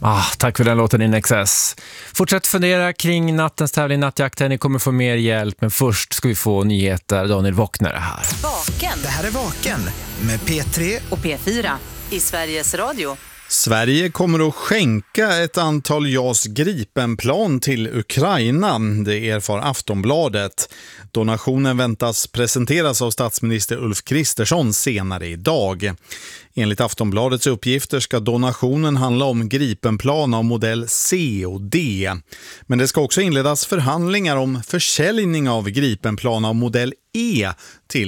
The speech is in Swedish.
Tack för den låten In Excess. Fortsätt fundera kring nattens tävling Nattjakten. Ni kommer få mer hjälp, men först ska vi få nyheter. Daniel Wockner är här. Vaken. Det här är Vaken med P3 och P4 i Sveriges Radio. Sverige kommer att skänka ett antal JAS Gripenplan till Ukraina, det erfar Aftonbladet. Donationen väntas presenteras av statsminister Ulf Kristersson senare idag. Enligt Aftonbladets uppgifter ska donationen handla om Gripenplan av modell C och D. Men det ska också inledas förhandlingar om försäljning av Gripenplan av modell E till